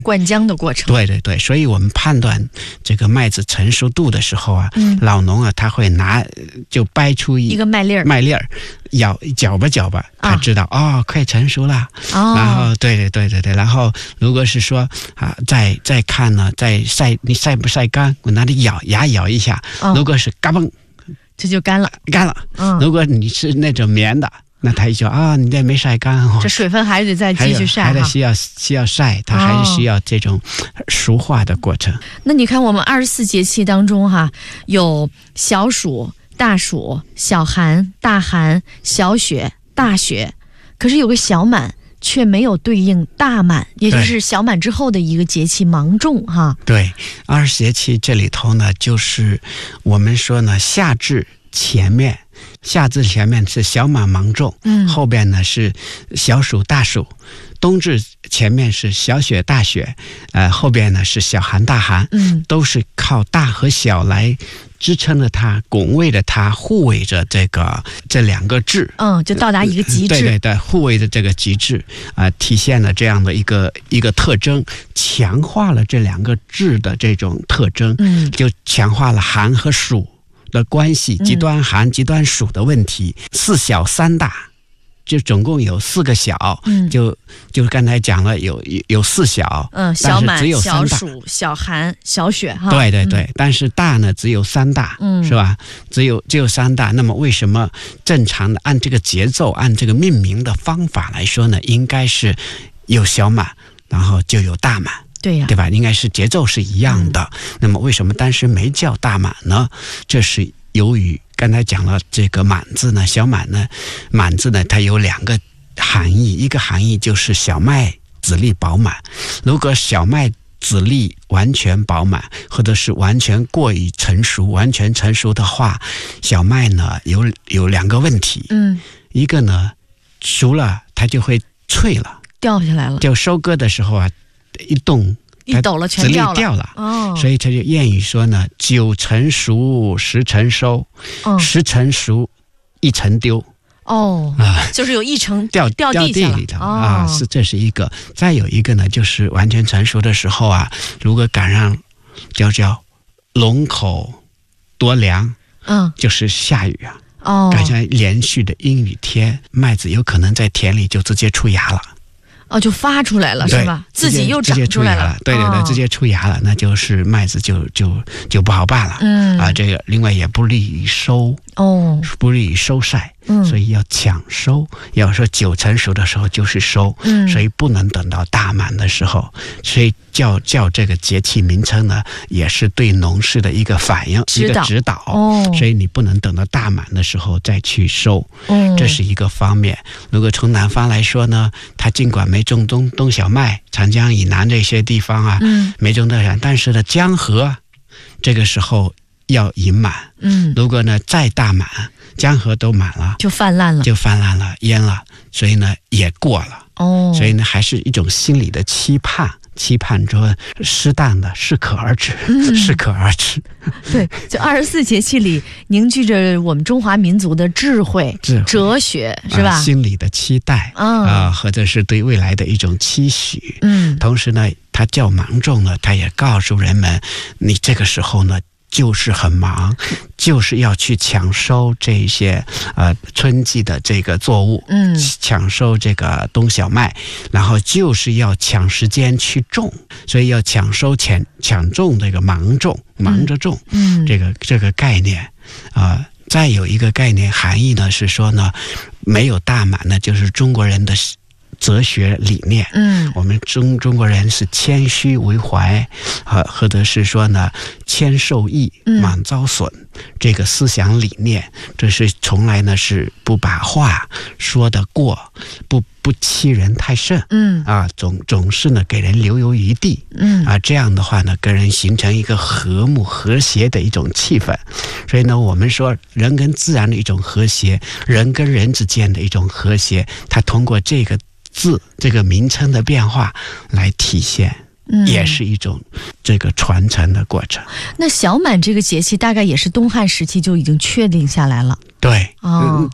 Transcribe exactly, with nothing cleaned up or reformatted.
灌浆的过程。 对对对，所以我们判断这个麦子成熟度的时候啊，嗯、老农啊他会拿就掰出一一个麦粒儿， 麦粒儿咬搅吧搅吧，他知道、啊、哦快成熟了。哦，然后对对对对对，然后如果是说啊再再看呢，再晒你晒不晒干，我拿你咬牙咬一下，哦、如果是嘎嘣， 这就干了干了。嗯，如果你是那种绵的。那他一说啊，你这没晒干哦， 这水分还得再继续晒， 还得需要需要晒，它还是需要这种熟化的过程。哦、 那你看，我们二十四节气当中哈，有小暑、大暑、小寒、大寒、小雪、大雪，可是有个小满却没有对应大满，也就是小满之后的一个节气芒种哈。 对，二十节气这里头呢，就是我们说呢，夏至前面。夏至前面是小满芒种，嗯，后边呢是小暑大暑，冬至前面是小雪大雪，呃，后边呢是小寒大寒，嗯，都是靠大和小来支撑着它，拱卫着它，护卫着这个这两个质， 嗯，就到达一个极致。 对对对，护卫着这个极致，啊、呃，体现了这样的一个一个特征，强化了这两个质的这种特征，嗯，就强化了寒和暑的关系，极端寒、嗯、极端暑的问题，四小三大，就总共有四个小，嗯、就就刚才讲了有有四小， 嗯，小满、小暑、小寒、小雪哈。 对对对，嗯、但是大呢只有三大，嗯，是吧？只有只有三大。那么为什么正常的按这个节奏、按这个命名的方法来说呢？应该是有小满，然后就有大满。 对呀、啊， 对吧？应该是节奏是一样的。嗯、那么为什么当时没叫大满呢？这是由于刚才讲了这个满字呢，小满呢，满字呢，它有两个含义，一个含义就是小麦籽粒饱满。如果小麦籽粒完全饱满，或者是完全过于成熟，完全成熟的话，小麦呢有有两个问题。嗯，一个呢熟了它就会脆了， 掉下来了。就收割的时候啊。一动一抖了全掉了， 掉了哦，所以他就谚语说呢：九成熟，十成收，哦、十成熟，一成丢。 哦啊，就是有一成掉掉地地里头、哦、啊，是这是一个。再有一个呢，就是完全成熟的时候啊，如果赶上叫叫龙口多凉，嗯，就是下雨啊，哦，赶上连续的阴雨天，麦子有可能在田里就直接出芽了。 哦，就发出来了是吧？自己又长出来了， 对对对，哦、直接出芽了，那就是麦子就就就不好办了。嗯啊，这个另外也不利于收哦，不利于收晒，嗯，所以要抢收。要说九成熟的时候就是收，嗯，所以不能等到大满的时候。所以叫叫这个节气名称呢，也是对农事的一个反应，一个指导。哦，所以你不能等到大满的时候再去收，嗯，这是一个方面。如果从南方来说呢，它尽管没种冬冬小麦，长江以南这些地方啊，嗯，没种特产，但是呢，江河这个时候要饮满，嗯，如果呢再大满，江河都满了， 就泛滥了， 就泛滥了，淹了，所以呢也过了，哦，所以呢还是一种心理的期盼。期盼着适当的适可而止，嗯、适可而止。 对，就二十四节气里凝聚着我们中华民族的智慧、智慧哲学，是吧？ 呃、心理的期待啊、嗯呃，或者是对未来的一种期许。嗯，同时呢，它叫芒种呢，它也告诉人们，你这个时候呢。就是很忙，就是要去抢收这些呃春季的这个作物，嗯，抢收这个冬小麦，然后就是要抢时间去种，所以要抢收抢抢种这个忙种，忙着种，嗯，这个这个概念啊、呃。再有一个概念含义呢是说呢，没有大满呢，就是中国人的哲学理念，嗯，我们中中国人是谦虚为怀，呃，或者是说呢，谦受益，满遭损，嗯、这个思想理念，这是从来呢是不把话说得过，不不欺人太甚，嗯啊，总总是呢给人留有余地，嗯啊，这样的话呢，跟人形成一个和睦和谐的一种气氛。所以呢，我们说人跟自然的一种和谐，人跟人之间的一种和谐，它通过这个。字这个名称的变化来体现，嗯、也是一种这个传承的过程。 那小满这个节气大概也是东汉时期就已经确定下来了。 对，哦、嗯，